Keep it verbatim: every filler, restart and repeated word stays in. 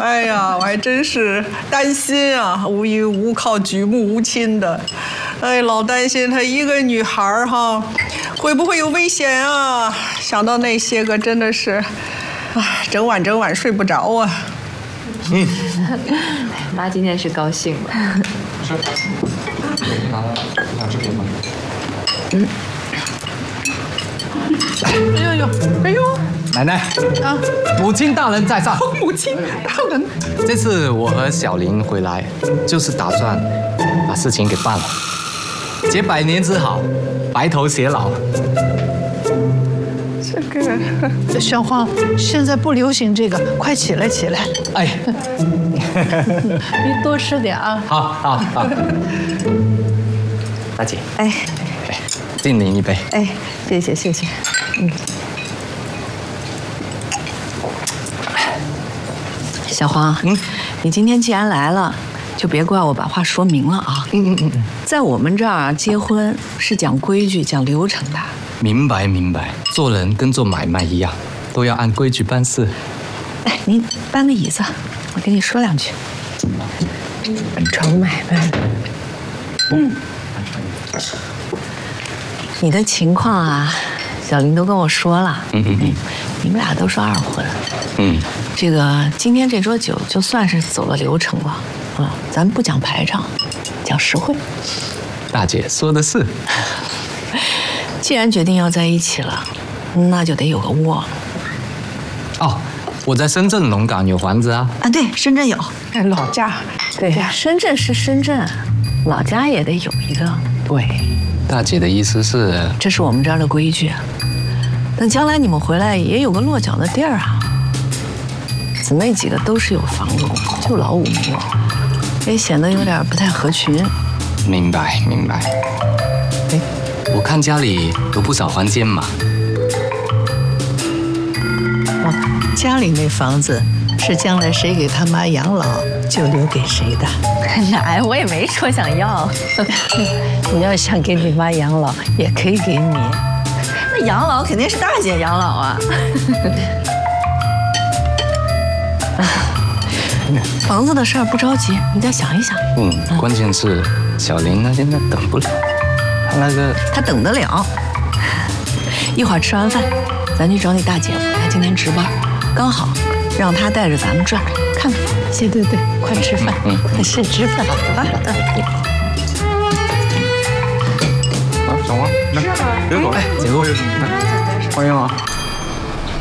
哎呀，我还真是担心啊，无依无靠、举目无亲的，哎，老担心她一个女孩儿哈，会不会有危险啊？想到那些个，真的是，哎，整晚整晚睡不着啊。 嗯，妈今天是高兴了。 是。你拿拿这边吗？ 嗯。哎呦呦，哎呦！ 奶奶啊，母亲大人在上。 母亲大人， 这次我和小林回来，就是打算把事情给办了，结百年之好，白头偕老。 这个小黄，现在不流行这个，快起来起来。 哎， 你多吃点啊。 好，好，好。大姐， 哎， 哎，敬您一杯。 哎，谢谢谢谢。嗯。 小黄，嗯，你今天既然来了，就别怪我把话说明了啊。嗯嗯嗯，在我们这儿啊，结婚是讲规矩、讲流程的。 明白明白，做人跟做买卖一样，都要按规矩办事。 哎，你搬个椅子，我跟你说两句。 找买卖。 嗯。你的情况啊，小林都跟我说了。嗯嗯嗯。你们俩都是二婚。嗯。这个今天这桌酒就算是走了流程了啊，咱不讲排场，讲实惠。 大姐说的是。 既然决定要在一起了，那就得有个窝。 哦，我在深圳龙岗有房子啊。 啊，对，深圳有。 哎，老家。 对呀，深圳是深圳，老家也得有一个。对。 大姐的意思是， 这是我们这儿的规矩。等将来你们回来也有个落脚的地儿啊。姊妹几个都是有房子的，就老五没有，也显得有点不太合群。 明白明白。哎，我看家里有不少房间嘛。 哦，家里那房子是将来谁给他妈养老就留给谁的。 奶，我也没说想要。 你要想给你妈养老，也可以给你。 那养老肯定是大姐养老啊。 房子的事儿不着急，你再想一想。 嗯，关键是小林他现在等不了，他那个他等得了。一会儿吃完饭，咱去找你大姐夫，他今天值班，刚好让他带着咱们转看看。 对对对，快吃饭，嗯，嗯先吃饭，好吧？ 啊，小王，来，别走，哎， 姐夫， 欢迎啊。